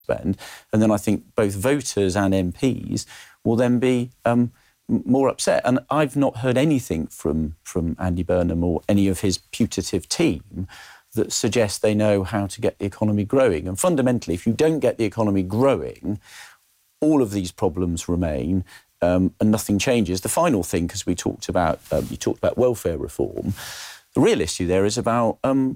spend. And then I think both voters and MPs will then be more upset. And I've not heard anything from Andy Burnham or any of his putative team that suggests they know how to get the economy growing. And fundamentally, if you don't get the economy growing, all of these problems remain and nothing changes. The final thing, because we talked about, you talked about welfare reform, the real issue there is about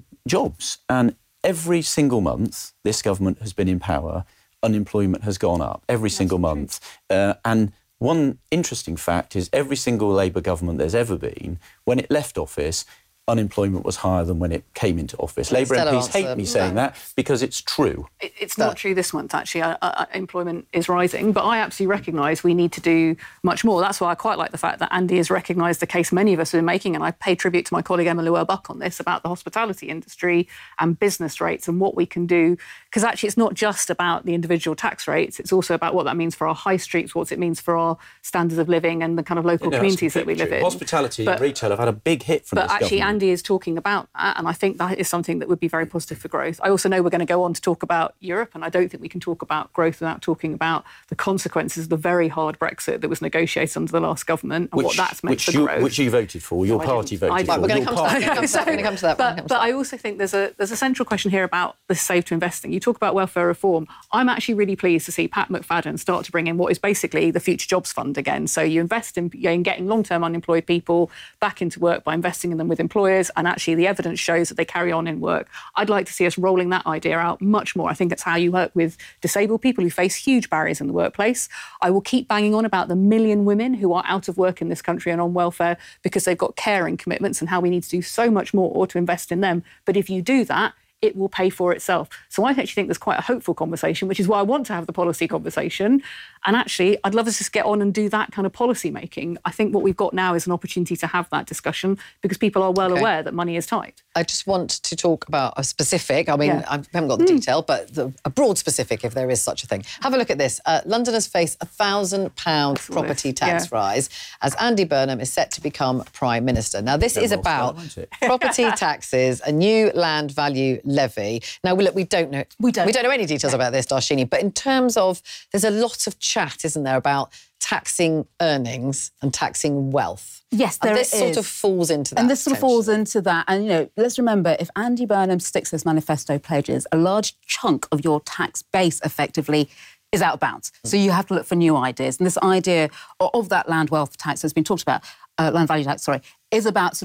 jobs. And every single month this government has been in power, unemployment has gone up every single month. And one interesting fact is every single Labour government there's ever been, when it left office, unemployment was higher than when it came into office. Labour MPs hate me saying that because it's true. It's not true this month, actually. Employment is rising, but I absolutely recognise we need to do much more. That's why I quite like the fact that Andy has recognised the case many of us have been making, and I pay tribute to my colleague Emma Llewellyn-Buck on this, about the hospitality industry and business rates and what we can do. Because actually it's not just about the individual tax rates, it's also about what that means for our high streets, what it means for our standards of living and the kind of local communities that we live in. Hospitality and retail have had a big hit from this government. Andy is talking about that, and I think that is something that would be very positive for growth. I also know we're going to go on to talk about Europe, and I don't think we can talk about growth without talking about the consequences of the very hard Brexit that was negotiated under the last government and what that's meant for growth. Which you voted for, your party voted for. We're going to come to that. But I also think there's a central question here about the Save to Investing. You talk about welfare reform. I'm actually really pleased to see Pat McFadden start to bring in what is basically the Future Jobs Fund again. So you invest in getting long-term unemployed people back into work by investing in them with employers, and actually the evidence shows that they carry on in work. I'd like to see us rolling that idea out much more. I think it's how you work with disabled people who face huge barriers in the workplace. I will keep banging on about the 1 million women who are out of work in this country and on welfare because they've got caring commitments, and how we need to do so much more to invest in them. But if you do that, it will pay for itself. So I actually think there's quite a hopeful conversation, which is why I want to have the policy conversation. And actually, I'd love us to just get on and do that kind of policy making. I think what we've got now is an opportunity to have that discussion because people are well aware that money is tight. I just want to talk about a specific, I haven't got the detail, but a broad specific, if there is such a thing. Have a look at this. Londoners face a £1,000 property tax rise as Andy Burnham is set to become Prime Minister. Now, this is about property taxes, a new land value levy. Now, look, we don't know any details about this, Darshini, but in terms of, there's a lot of chat, isn't there, about taxing earnings and taxing wealth. Yes, there is. This sort of falls into that. And this sort of falls into that. And, let's remember, if Andy Burnham sticks his manifesto pledges, a large chunk of your tax base effectively is out of bounds. So you have to look for new ideas. And this idea of that land wealth tax that's been talked about, land value tax, is about